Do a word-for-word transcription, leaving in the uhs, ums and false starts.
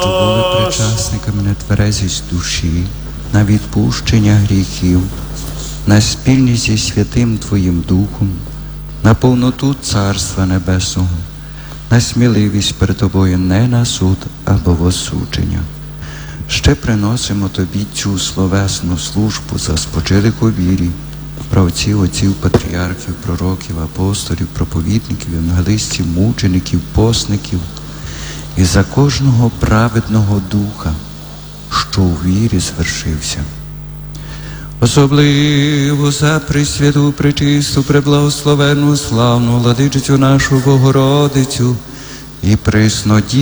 що були причасниками нетверезість душі, на відпущення гріхів, на спільність зі Святим Твоїм Духом, на повноту Царства Небесного, на сміливість перед Тобою не на суд або в осудження. Ще приносимо Тобі цю словесну службу за спочилих у вірі, правців, отців, патріархів, пророків, апостолів, проповідників, евангелистів, мучеників, постників і за кожного праведного духа, що у вірі звершився. Особливо за Пресвяту, Пречисту, Преблагословенну, славну Владичицю нашу Богородицю і Преснодію